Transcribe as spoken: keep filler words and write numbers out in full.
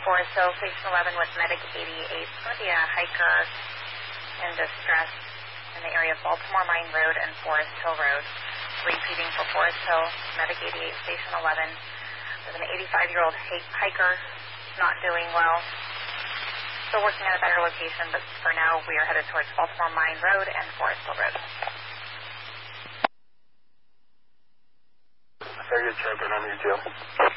Forest Hill, Station eleven with Medic eighty-eight. It's going to be a hiker in distress in the area of Baltimore Mine Road and Forest Hill Road. Repeating for Forest Hill, Medic eighty-eight, Station eleven. With an eighty-five-year-old hiker, not doing well. Still working at a better location, but for now we are headed towards Baltimore Mine Road and Forest Hill Road. Very good, champion. I'm here too.